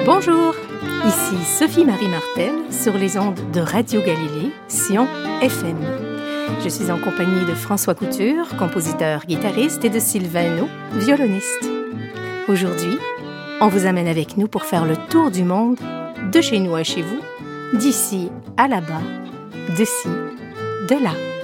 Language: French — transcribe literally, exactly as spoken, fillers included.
Bonjour, ici Sophie-Marie Martel sur les ondes de Radio Galilée, Sion F M. Je suis en compagnie de François Couture, compositeur, guitariste, et de Sylvain Hainaut, violoniste. Aujourd'hui, on vous amène avec nous pour faire le tour du monde, de chez nous à chez vous, d'ici à là-bas, de ci, de là.